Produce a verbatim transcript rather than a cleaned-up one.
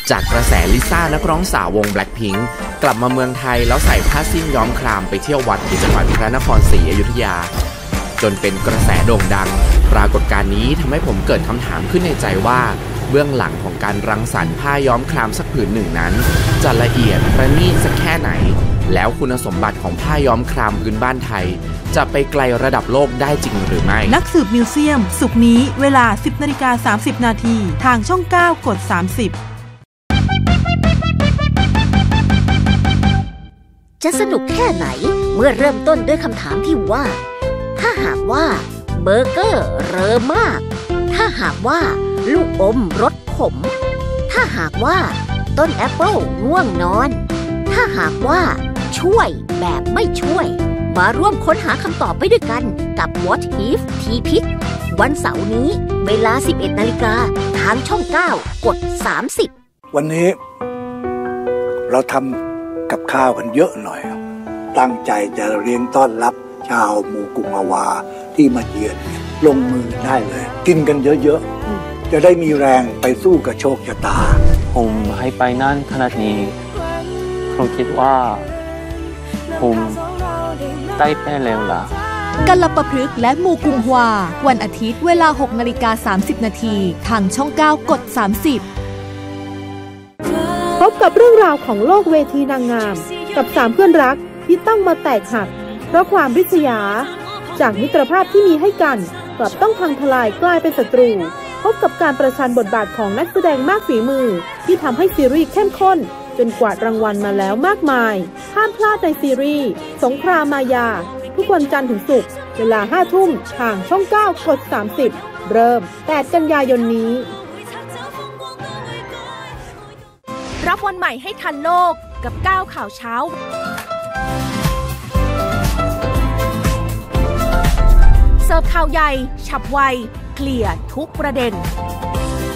จากกระแสลิซ่านักร้องสาววง แบล็คพิงค์ กลับมาเมืองไทยแล้วใส่ผ้าสิ้นย้อมครามไปเที่ยววัดที่จังหวัดพระนครศรีอยุธยาจนเป็นกระแสโด่งดังปรากฏการณ์นี้ทำให้ผมเกิดคำถามขึ้นในใจว่าเบื้องหลังของการรังสรรค์ผ้าย้อมครามสักผืนหนึ่งนั้นจะละเอียดประณีตสักแค่ไหนแล้วคุณสมบัติของผ้าย้อมครามพื้นบ้านไทยจะไปไกลระดับโลกได้จริงหรือไม่นักสืบมิวเซียมศุกร์นี้เวลา สิบนาฬิกาสามสิบนาทีทางช่องเก้ากดสามสิบจะสนุกแค่ไหนเมื่อเริ่มต้นด้วยคำถามที่ว่าถ้าหากว่าเบอร์เกอร์เรอมากถ้าหากว่าลูกอมรสขมถ้าหากว่าต้นแอปเปิ้ลง่วงนอนถ้าหากว่าช่วยแบบไม่ช่วยมาร่วมค้นหาคำตอบไปด้วยกันกับ What If ทีพิษวันเสาร์นี้เวลา สิบเอ็ดนาฬิกาทางช่องเก้ากดสามสิบวันนี้เราทำกับข้าวกันเยอะหน่อยตั้งใจจะเลี้ยงต้อนรับชาวหมู่กุงอาวาที่มาเยือนลงมือได้เลยกินกันเยอะๆจะได้มีแรงไปสู้กับโชคชะตาผมให้ไปนั่นขนาดนี้ผมคิดว่าผมได้ไปแล้วล่ะกัลปพฤกษ์และหมู่กุงฮวาวันอาทิตย์เวลา หกนาฬิกาสามสิบนาทีทางช่องเก้ากดสามสิบพบกับเรื่องราวของโลกเวทีนางงามกับสามเพื่อนรักที่ต้องมาแตกหักเพราะความริษยาจากมิตรภาพที่มีให้กันกลับต้องพังทลายกลายเป็นศัตรูพบกับการประชันบทบาทของนักแสดงมากฝีมือที่ทำให้ซีรีส์เข้มข้นจนกวาดรางวัลมาแล้วมากมายห้ามพลาดในซีรีส์สงครามมายาทุกวันจันทร์ถึงศุกร์เวลาห้าทุ่มทางช่องเก้ากดสามสิบเริ่มแปดกันยายนนี้รับวันใหม่ให้ทันโลกกับก้าวข่าวเช้าเสิร์ฟข่าวใหญ่ฉับไวเคลียร์ทุกประเด็น